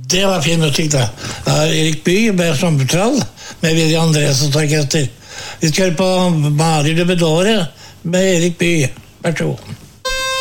Det var fin musikk da. Erik Bye med Sommertrall, med Willy Andresens orkester. Vi skal høre på Mario de Bedore med Erik Bye. Vær så god.